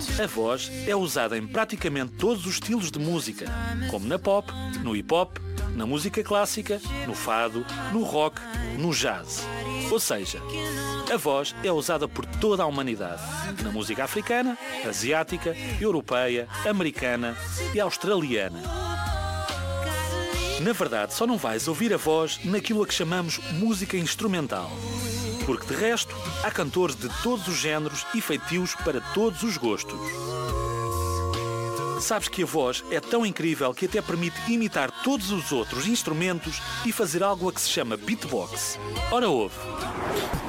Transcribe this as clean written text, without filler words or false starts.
A voz é usada em praticamente todos os estilos de música, como na pop, no hip-hop, na música clássica, no fado, no rock, no jazz. Ou seja, a voz é usada por toda a humanidade, na música africana, asiática, europeia, americana e australiana. Na verdade, só não vais ouvir a voz naquilo a que chamamos música instrumental. Porque, de resto, há cantores de todos os géneros e feitios para todos os gostos. Sabes que a voz é tão incrível que até permite imitar todos os outros instrumentos e fazer algo a que se chama beatbox. Ora ouve!